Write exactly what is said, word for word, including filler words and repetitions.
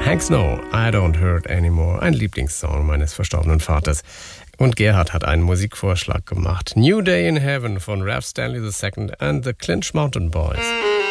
Hank Snow, I Don't Hurt Anymore, ein Lieblingssong meines verstorbenen Vaters. Und Gerhard hat einen Musikvorschlag gemacht. New Day in Heaven von Ralph Stanley the Second and the Clinch Mountain Boys.